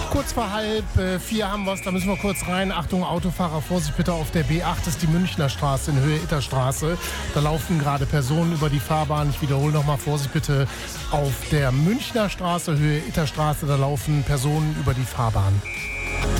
Kurz vor 3:30 haben wir es, da müssen wir kurz rein. Achtung, Autofahrer, Vorsicht bitte auf der B8, das ist die Münchner Straße in Höhe Itterstraße. Da laufen gerade Personen über die Fahrbahn. Ich wiederhole nochmal, Vorsicht bitte auf der Münchner Straße, Höhe Itterstraße, da laufen Personen über die Fahrbahn.